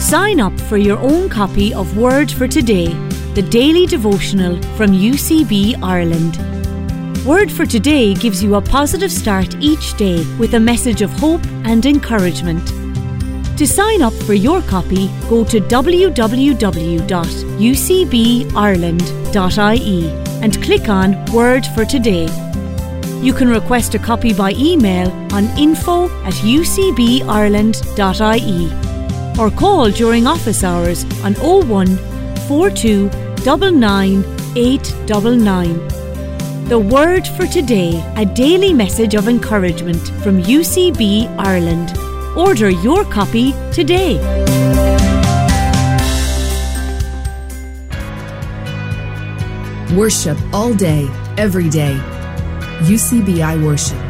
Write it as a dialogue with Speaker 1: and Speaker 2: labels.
Speaker 1: sign up for your own copy of Word for Today, the daily devotional from UCB Ireland. Word for Today gives you a positive start each day with a message of hope and encouragement. To sign up for your copy, go to www.ucbireland.ie and click on Word for Today. You can request a copy by email on info@ucbireland.ie or call during office hours on 01 42 99 899. The Word for Today, a daily message of encouragement from UCB Ireland. Order your copy today.
Speaker 2: Worship all day, every day. UCBI Worship.